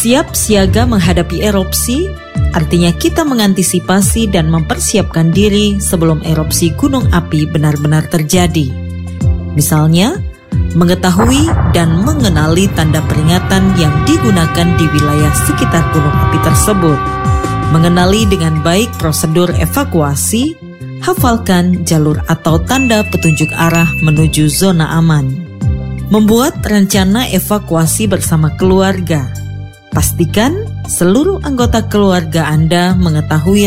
Siap siaga menghadapi erupsi, artinya kita mengantisipasi dan mempersiapkan diri sebelum erupsi gunung api benar-benar terjadi. Misalnya, mengetahui dan mengenali tanda peringatan yang digunakan di wilayah sekitar gunung api tersebut. Mengenali dengan baik prosedur evakuasi, hafalkan jalur atau tanda petunjuk arah menuju zona aman. Membuat rencana evakuasi bersama keluarga. Pastikan seluruh anggota keluarga Anda mengetahui